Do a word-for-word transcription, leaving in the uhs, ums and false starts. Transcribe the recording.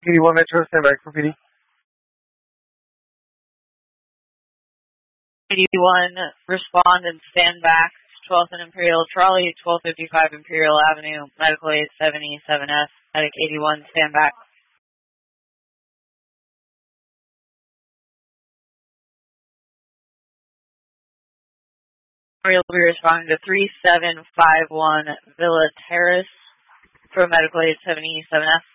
eighty-one Metro, stand back for P D. eighty-one, respond and stand back. twelfth and Imperial Trolley, twelve fifty-five Imperial Avenue, medical aid seventy-seven F, medic eighty-one, stand back. We'll be responding to three seven five one Villa Terrace for medical aid seventy-seven F.